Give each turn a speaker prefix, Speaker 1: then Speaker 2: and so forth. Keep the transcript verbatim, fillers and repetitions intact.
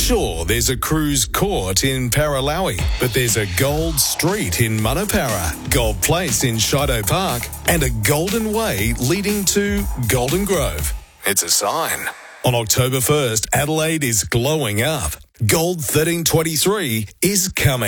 Speaker 1: Sure, there's a cruise court in Paralawi, but there's a gold street in Manapara, Gold Place in Shido Park, and a golden way leading to Golden Grove. It's a sign. On October first, Adelaide is glowing up. Gold thirteen twenty-three is coming.